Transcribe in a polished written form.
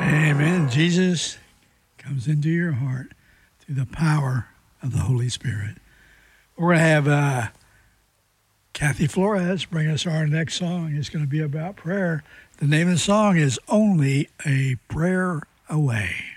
Amen. Jesus comes into your heart through the power of the Holy Spirit. We're going to have Kathy Flores bring us our next song. It's going to be about prayer. The name of the song is Only a Prayer Away.